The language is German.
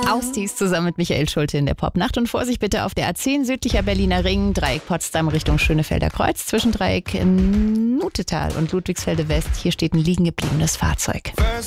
Austi's zusammen mit Michael Schulte in der Popnacht. Und Vorsicht bitte auf der A10 südlicher Berliner Ring, Dreieck Potsdam Richtung Schönefelder Kreuz, zwischen Dreieck Nutetal und Ludwigsfelde West. Hier steht ein liegen gebliebenes Fahrzeug.